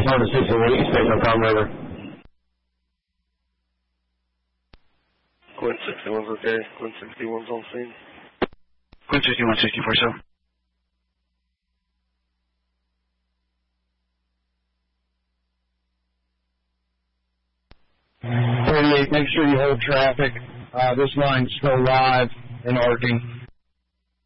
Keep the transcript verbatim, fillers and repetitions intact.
Daytona sixty-one, East Bay, no problem, over. Quinn sixty-one's okay. Quinn sixty-one's on scene. Quinn sixty-one, sixty-four, so. thirty-eight, make sure you hold traffic. Uh, this line's still live and arcing.